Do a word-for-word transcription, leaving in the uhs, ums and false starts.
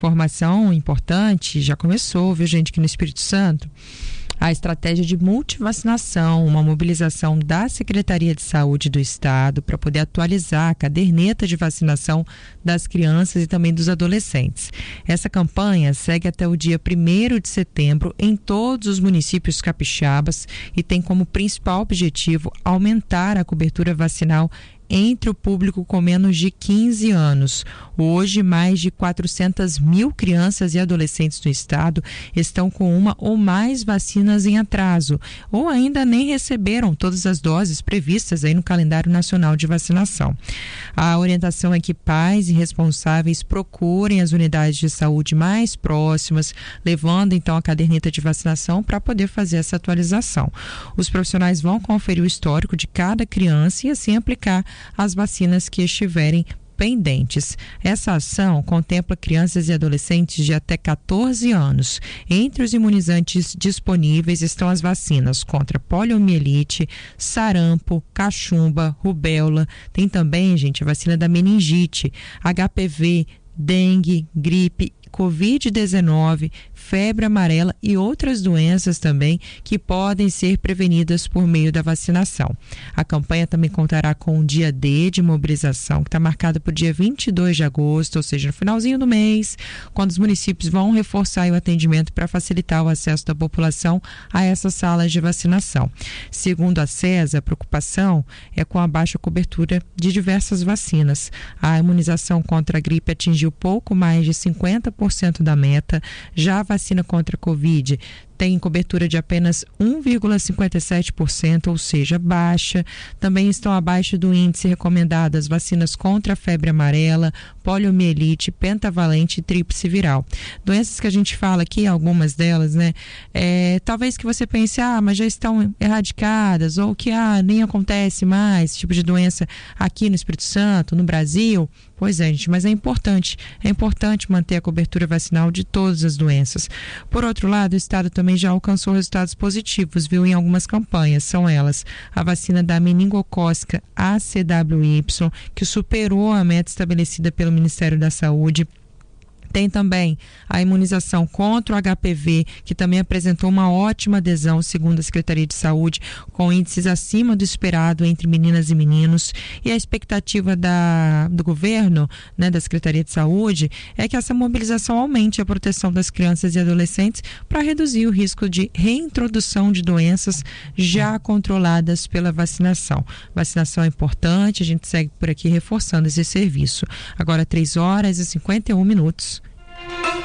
Informação importante, já começou, viu, gente, aqui no Espírito Santo, a estratégia de multivacinação, uma mobilização da Secretaria de Saúde do Estado para poder atualizar a caderneta de vacinação das crianças e também dos adolescentes. Essa campanha segue até o dia primeiro de setembro em todos os municípios capixabas e tem como principal objetivo aumentar a cobertura vacinal entre o público com menos de quinze anos. Hoje, mais de quatrocentas mil crianças e adolescentes do estado estão com uma ou mais vacinas em atraso, ou ainda nem receberam todas as doses previstas aí no calendário nacional de vacinação. A orientação é que pais e responsáveis procurem as unidades de saúde mais próximas, levando então a caderneta de vacinação para poder fazer essa atualização. Os profissionais vão conferir o histórico de cada criança e assim aplicar as vacinas que estiverem pendentes. Essa ação contempla crianças e adolescentes de até quatorze anos. Entre os imunizantes disponíveis estão as vacinas contra poliomielite, sarampo, cachumba, rubéola. Tem também, gente, a vacina da meningite, H P V, dengue, gripe, covid dezenove, febre amarela e outras doenças também que podem ser prevenidas por meio da vacinação. A campanha também contará com um dia D de mobilização, que está marcado para o dia vinte e dois de agosto, ou seja, no finalzinho do mês, quando os municípios vão reforçar o atendimento para facilitar o acesso da população a essas salas de vacinação. Segundo a SESA, a preocupação é com a baixa cobertura de diversas vacinas. A imunização contra a gripe atingiu pouco mais de cinquenta por cento da meta. Já a vacina contra a Covid tem cobertura de apenas um vírgula cinquenta e sete por cento, ou seja, baixa. Também estão abaixo do índice recomendado as vacinas contra a febre amarela, poliomielite, pentavalente e tríplice viral. Doenças que a gente fala aqui, algumas delas, né? É, talvez que você pense, ah, mas já estão erradicadas, ou que ah, nem acontece mais esse tipo de doença aqui no Espírito Santo, no Brasil. Pois é, gente, mas é importante, é importante manter a cobertura vacinal de todas as doenças. Por outro lado, o Estado também já alcançou resultados positivos, viu, em algumas campanhas. São elas a vacina da meningocócica A C W Y, que superou a meta estabelecida pelo Ministério da Saúde. Tem também a imunização contra o H P V, que também apresentou uma ótima adesão, segundo a Secretaria de Saúde, com índices acima do esperado entre meninas e meninos. E a expectativa da, do governo, né, da Secretaria de Saúde, é que essa mobilização aumente a proteção das crianças e adolescentes para reduzir o risco de reintrodução de doenças já controladas pela vacinação. Vacinação é importante, a gente segue por aqui reforçando esse serviço. Agora, três horas e cinquenta e um minutos.